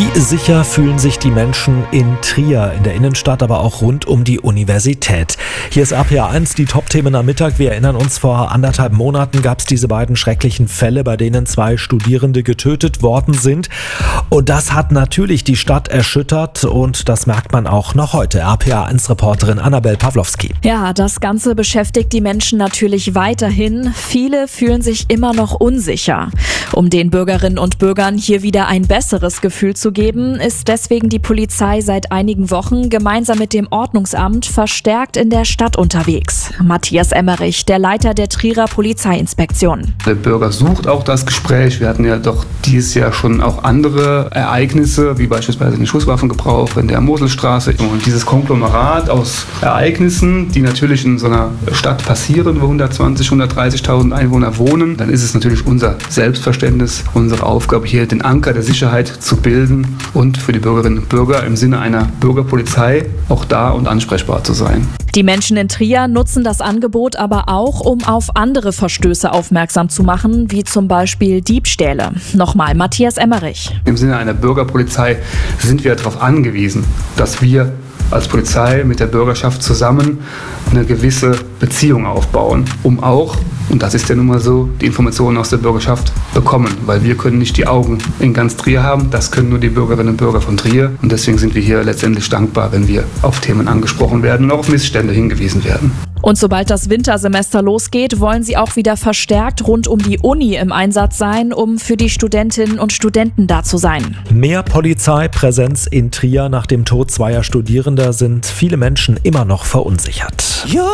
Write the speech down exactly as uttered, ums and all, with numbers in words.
Wie sicher fühlen sich die Menschen in Trier, in der Innenstadt, aber auch rund um die Universität? Hier ist R P A eins, die Top-Themen am Mittag. Wir erinnern uns, vor anderthalb Monaten gab es diese beiden schrecklichen Fälle, bei denen zwei Studierende getötet worden sind. Und das hat natürlich die Stadt erschüttert und das merkt man auch noch heute. R P A eins-Reporterin Annabel Pawlowski. Ja, das Ganze beschäftigt die Menschen natürlich weiterhin. Viele fühlen sich immer noch unsicher. Um den Bürgerinnen und Bürgern hier wieder ein besseres Gefühl zu geben, ist deswegen die Polizei seit einigen Wochen gemeinsam mit dem Ordnungsamt verstärkt in der Stadt unterwegs. Matthias Emmerich, der Leiter der Trierer Polizeiinspektion. Der Bürger sucht auch das Gespräch. Wir hatten ja doch dieses Jahr schon auch andere Ereignisse, wie beispielsweise den Schusswaffengebrauch in der Moselstraße. Und dieses Konglomerat aus Ereignissen, die natürlich in so einer Stadt passieren, wo hundertzwanzig, hundertdreißigtausend Einwohner wohnen, dann ist es natürlich unser Selbstverständnis, unsere Aufgabe, hier den Anker der Sicherheit zu bilden und für die Bürgerinnen und Bürger im Sinne einer Bürgerpolizei auch da und ansprechbar zu sein. Die Menschen in Trier nutzen das Angebot aber auch, um auf andere Verstöße aufmerksam zu machen, wie zum Beispiel Diebstähle. Nochmal Matthias Emmerich. Im Sinne einer Bürgerpolizei sind wir darauf angewiesen, dass wir als Polizei mit der Bürgerschaft zusammen eine gewisse Beziehung aufbauen, um auch, und das ist ja nun mal so, die Informationen aus der Bürgerschaft bekommen, weil wir können nicht die Augen in ganz Trier haben, das können nur die Bürgerinnen und Bürger von Trier und deswegen sind wir hier letztendlich dankbar, wenn wir auf Themen angesprochen werden und auch auf Missstände hingewiesen werden. Und sobald das Wintersemester losgeht, wollen sie auch wieder verstärkt rund um die Uni im Einsatz sein, um für die Studentinnen und Studenten da zu sein. Mehr Polizeipräsenz in Trier nach dem Tod zweier Studierender sind viele Menschen immer noch verunsichert. Ja.